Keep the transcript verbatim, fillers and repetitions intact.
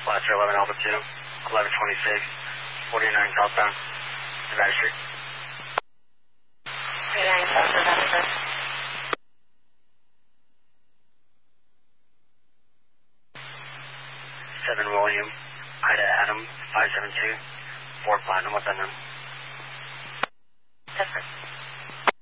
Placer eleven Alpha two, eleven twenty-six, forty-nine southbound, Nevada Street. forty-nine south, Nevada Street. seven William, Ida Adam, five seven two, four Platinum, what's that name? That's right.